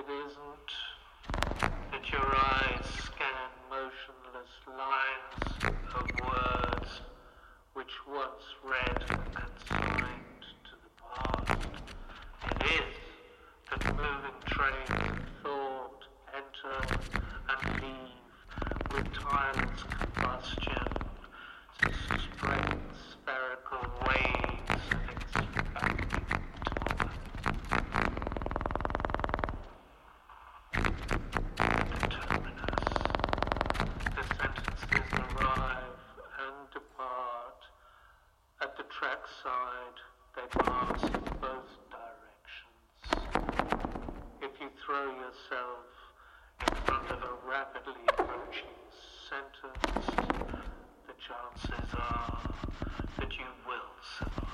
it isn't that your eyes scan motionless lines of words which once read and signed to the past. It is that moving trains of thought enter and leave with tireless combustion, spread spherical waves of expanding torment. The terminus. The sentences arrive and depart. At the trackside they pass.